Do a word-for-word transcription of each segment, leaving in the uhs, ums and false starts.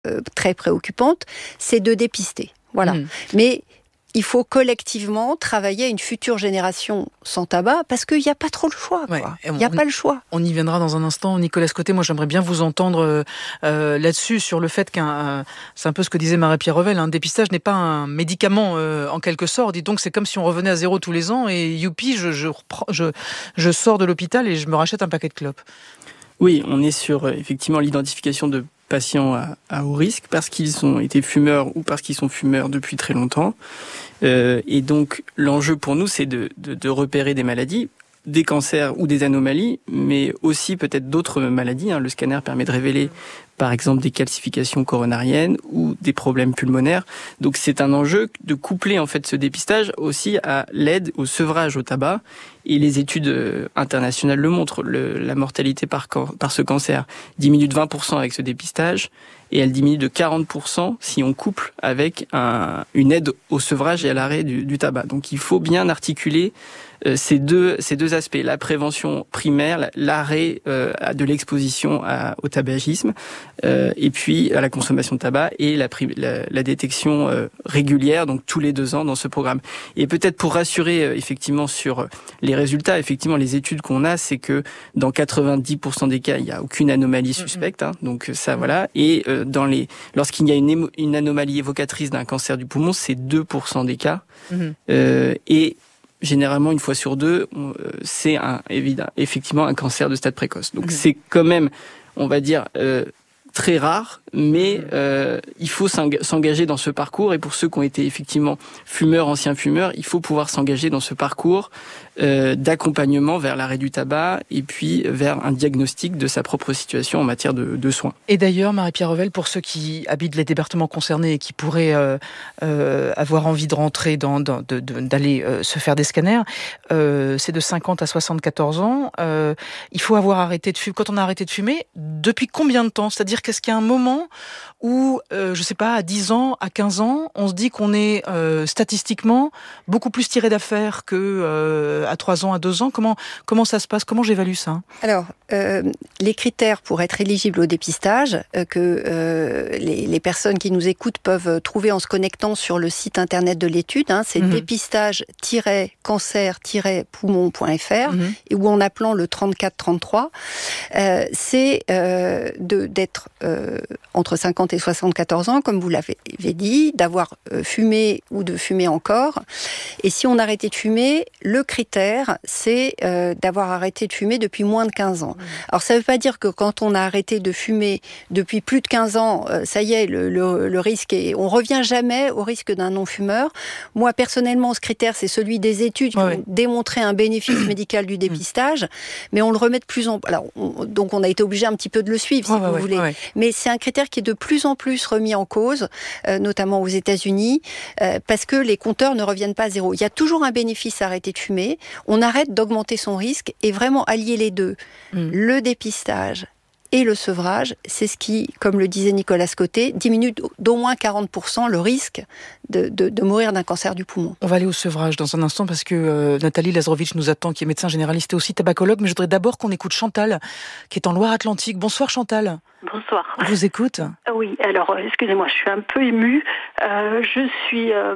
euh, très préoccupante, c'est de dépister. Voilà. Mmh. Mais il faut collectivement travailler à une future génération sans tabac parce qu'il n'y a pas trop le choix. Ouais, il n'y a pas le choix. On y viendra dans un instant. Nicolas Scottet, moi j'aimerais bien vous entendre euh, là-dessus, sur le fait qu'un, euh, c'est un peu ce que disait Marie-Pierre Revel, un dépistage n'est pas un médicament euh, en quelque sorte. Et donc c'est comme si on revenait à zéro tous les ans et youpi, je, je, je, je sors de l'hôpital et je me rachète un paquet de clopes. Oui, on est sur euh, effectivement l'identification de patients à, à haut risque parce qu'ils ont été fumeurs ou parce qu'ils sont fumeurs depuis très longtemps. Euh, et donc, l'enjeu pour nous, c'est de, de, de repérer des maladies, des cancers ou des anomalies, mais aussi peut-être d'autres maladies. Hein. Le scanner permet de révéler, par exemple, des calcifications coronariennes ou des problèmes pulmonaires. Donc, c'est un enjeu de coupler en fait ce dépistage aussi à l'aide au sevrage au tabac. Et les études internationales le montrent. Le, la mortalité par, par ce cancer diminue de vingt pour cent avec ce dépistage et elle diminue de quarante pour cent si on couple avec un, une aide au sevrage et à l'arrêt du, du tabac. Donc, il faut bien articuler euh, ces deux ces deux aspects, la prévention primaire, l'arrêt euh, de l'exposition à, au tabagisme, euh, et puis à la consommation de tabac et la, la, la détection euh, régulière, donc tous les deux ans dans ce programme. Et peut-être pour rassurer euh, effectivement sur les résultats, effectivement les études qu'on a, c'est que dans quatre-vingt-dix pour cent des cas, il n'y a aucune anomalie suspecte, hein, donc ça voilà. Et euh, dans les lorsqu'il y a une, émo, une anomalie évocatrice d'un cancer du poumon, c'est deux pour cent des cas. Mm-hmm. Euh, et généralement, une fois sur deux, on, euh, c'est un, évident, effectivement un cancer de stade précoce. Donc, mmh. c'est quand même, on va dire, euh, très rare, mais euh, il faut s'engager dans ce parcours. Et pour ceux qui ont été effectivement fumeurs, anciens fumeurs, il faut pouvoir s'engager dans ce parcours euh, d'accompagnement vers l'arrêt du tabac et puis vers un diagnostic de sa propre situation en matière de, de soins. Et d'ailleurs, Marie-Pierre Revel, pour ceux qui habitent les départements concernés et qui pourraient euh, euh, avoir envie de rentrer, dans, dans, de, de, d'aller euh, se faire des scanners, euh, c'est de cinquante à soixante-quatorze ans. Euh, il faut avoir arrêté de fumer. Quand on a arrêté de fumer, depuis combien de temps ? C'est-à-dire qu'est-ce qu'il y a un moment où, euh, je sais pas, à dix ans, à quinze ans, on se dit qu'on est euh, statistiquement beaucoup plus tiré d'affaire que euh, à trois ans, à deux ans. Comment comment ça se passe ? Comment j'évalue ça ? Alors, euh, les critères pour être éligible au dépistage euh, que euh, les, les personnes qui nous écoutent peuvent trouver en se connectant sur le site internet de l'étude, hein, c'est mmh. dépistage tiret cancer tiret poumon point f r mmh. et ou en appelant le trente-quatre trente-trois, euh, c'est euh, de d'être euh, entre cinquante et soixante-quatorze ans, comme vous l'avez dit, d'avoir euh, fumé ou de fumer encore. Et si on arrêtait de fumer, le critère, c'est euh, d'avoir arrêté de fumer depuis moins de quinze ans. Alors, ça ne veut pas dire que quand on a arrêté de fumer depuis plus de quinze ans, euh, ça y est, le, le, le risque est... On ne revient jamais au risque d'un non-fumeur. Moi, personnellement, ce critère, c'est celui des études qui ouais. ont démontré un bénéfice médical du dépistage, mais on le remet de plus en... Alors, on... donc, on a été obligé un petit peu de le suivre, si ouais, vous ouais, voulez. Ouais. Mais c'est un critère qui est de plus en plus remis en cause, euh, notamment aux États-Unis, euh, parce que les compteurs ne reviennent pas à zéro. Il y a toujours un bénéfice à arrêter de fumer. On arrête d'augmenter son risque et vraiment allier les deux. Mmh. Le dépistage et le sevrage, c'est ce qui, comme le disait Nicolas Scottet, diminue d'au moins quarante pour cent le risque de, de, de mourir d'un cancer du poumon. On va aller au sevrage dans un instant parce que euh, Nathalie Lazarowicz nous attend, qui est médecin généraliste et aussi tabacologue. Mais je voudrais d'abord qu'on écoute Chantal, qui est en Loire-Atlantique. Bonsoir Chantal. Bonsoir. On vous écoute. Oui, alors excusez-moi, je suis un peu émue. Euh, je suis... Euh...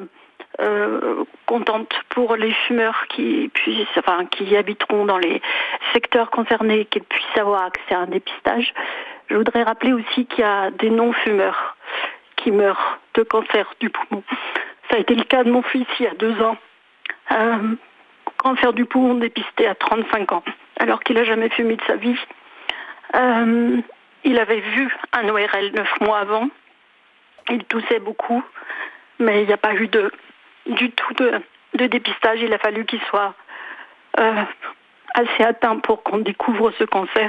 Euh, contente pour les fumeurs qui puissent, enfin, qui habiteront dans les secteurs concernés, qu'ils puissent avoir accès à un dépistage. Je voudrais rappeler aussi qu'il y a des non-fumeurs qui meurent de cancer du poumon. Ça a été le cas de mon fils il y a deux ans. Euh, cancer du poumon dépisté à trente-cinq ans, alors qu'il n'a jamais fumé de sa vie. Euh, il avait vu un O R L neuf mois avant. Il toussait beaucoup, mais il n'y a pas eu de du tout de, de dépistage. Il a fallu qu'il soit euh, assez atteint pour qu'on découvre ce cancer.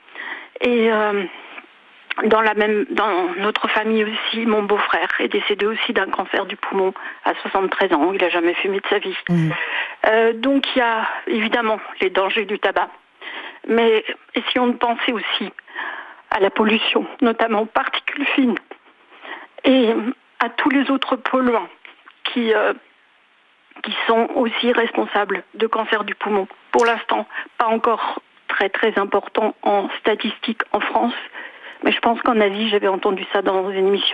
Et euh, dans la même, dans notre famille aussi, mon beau-frère est décédé aussi d'un cancer du poumon à soixante-treize ans. Il n'a jamais fumé de sa vie. Mmh. Euh, donc il y a évidemment les dangers du tabac. Mais essayons de penser aussi à la pollution, notamment aux particules fines et à tous les autres polluants qui, euh, qui sont aussi responsables de cancer du poumon. Pour l'instant, pas encore très très important en statistiques en France, Mais je pense qu'en Asie, j'avais entendu ça dans une émission